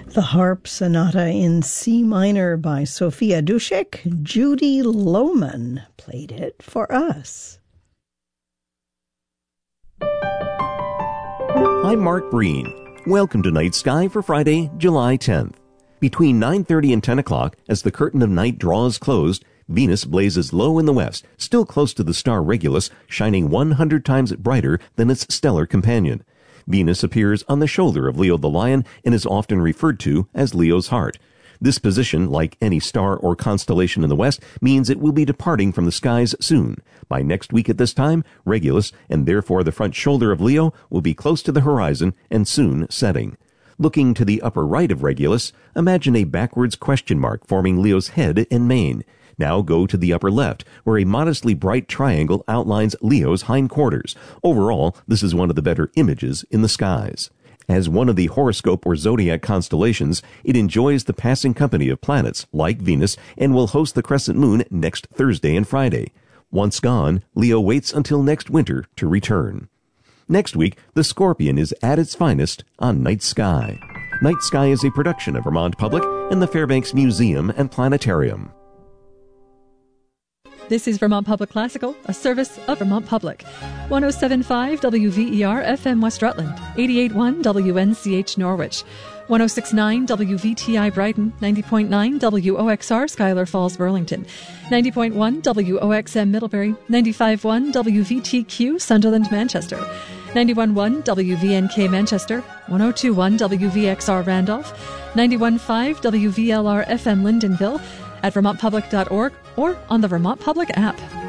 The Harp Sonata in C minor by Sofia Dušek. Judy Lohman played it for us. I'm Mark Breen. Welcome to Night Sky for Friday, July 10th. Between 9:30 and 10 o'clock, as the curtain of night draws closed, Venus blazes low in the west, still close to the star Regulus, shining 100 times brighter than its stellar companion. Venus appears on the shoulder of Leo the Lion and is often referred to as Leo's heart. This position, like any star or constellation in the west, means it will be departing from the skies soon. By next week at this time, Regulus, and therefore the front shoulder of Leo, will be close to the horizon and soon setting. Looking to the upper right of Regulus, imagine a backwards question mark forming Leo's head and mane. Now go to the upper left, where a modestly bright triangle outlines Leo's hindquarters. Overall, this is one of the better images in the skies. As one of the horoscope or zodiac constellations, it enjoys the passing company of planets, like Venus, and will host the crescent moon next Thursday and Friday. Once gone, Leo waits until next winter to return. Next week, the Scorpion is at its finest on Night Sky. Night Sky is a production of Vermont Public and the Fairbanks Museum and Planetarium. This is Vermont Public Classical, a service of Vermont Public. 107.5 WVER FM West Rutland, 88.1 WNCH Norwich, 106.9 WVTI Brighton, 90.9 WOXR Schuyler Falls Burlington, 90.1 WOXM Middlebury, 95.1 WVTQ Sunderland Manchester, 91.1 WVNK Manchester, 102.1 WVXR Randolph, 91.5 WVLR FM Lyndonville, at vermontpublic.org or on the Vermont Public app.